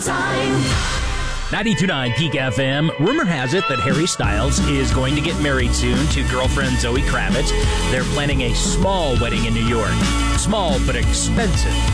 time. 92.9 Peak FM. Rumor has it that Harry Styles is going to get married soon to girlfriend Zoe Kravitz. They're planning a small wedding in New York. Small but expensive.